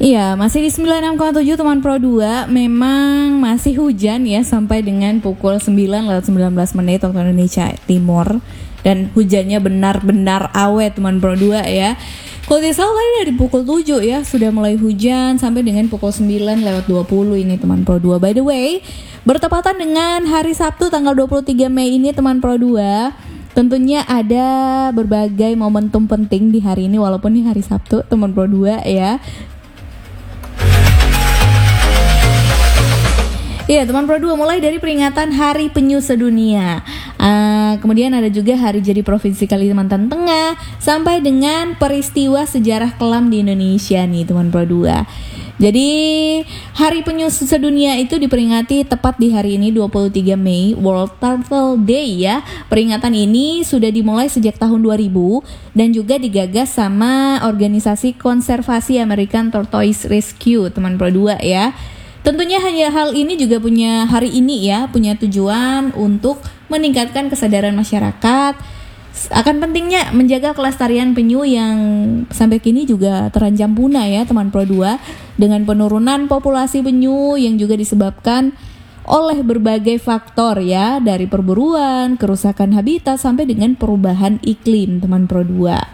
Iya, masih di 96,7 teman Pro 2. Memang masih hujan ya sampai dengan pukul 9:19 waktu Indonesia Timur. Dan hujannya benar-benar awet teman Pro 2 ya. Kalau tidak salah tadi dari pukul 7 ya sudah mulai hujan sampai dengan pukul 9:20 ini teman Pro 2. By the way, bertepatan dengan hari Sabtu tanggal 23 Mei ini teman Pro 2. Tentunya ada berbagai momentum penting di hari ini walaupun ini hari Sabtu teman Pro 2 ya. Iya teman Pro 2, mulai dari peringatan Hari Penyu Sedunia, kemudian ada juga Hari Jadi Provinsi Kalimantan Tengah, sampai dengan peristiwa sejarah kelam di Indonesia nih teman Pro 2. Jadi Hari Penyu Sedunia itu diperingati tepat di hari ini 23 Mei, World Turtle Day ya. Peringatan ini sudah dimulai sejak tahun 2000 dan juga digagas sama organisasi konservasi American Tortoise Rescue teman Pro 2 ya. Tentunya hanya hal ini juga punya hari ini ya, punya tujuan untuk meningkatkan kesadaran masyarakat akan pentingnya menjaga kelestarian penyu yang sampai kini juga terancam punah ya teman Pro 2, dengan penurunan populasi penyu yang juga disebabkan oleh berbagai faktor ya, dari perburuan, kerusakan habitat sampai dengan perubahan iklim teman Pro 2.